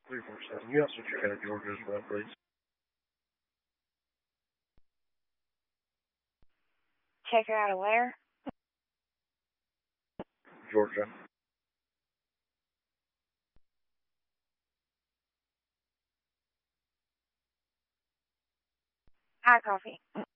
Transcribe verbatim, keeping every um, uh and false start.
three four seven. You also check out Georgia as well, please. Check her out of where? Georgia. Hot coffee.